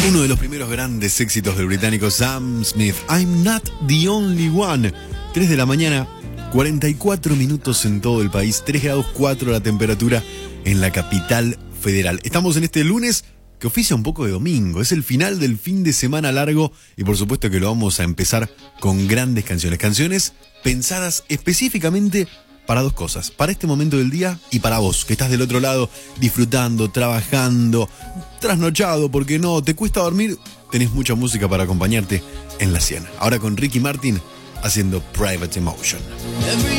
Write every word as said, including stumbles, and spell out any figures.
Uno de los primeros grandes éxitos del británico Sam Smith, I'm Not the Only One. tres de la mañana, cuarenta y cuatro minutos en todo el país, tres grados cuatro la temperatura en la capital federal. Estamos en este lunes que oficia un poco de domingo, es el final del fin de semana largo y por supuesto que lo vamos a empezar con grandes canciones, canciones pensadas específicamente para dos cosas, para este momento del día y para vos, que estás del otro lado disfrutando, trabajando, trasnochado, porque no, te cuesta dormir, tenés mucha música para acompañarte en la cena. Ahora con Ricky Martin haciendo Private Emotion.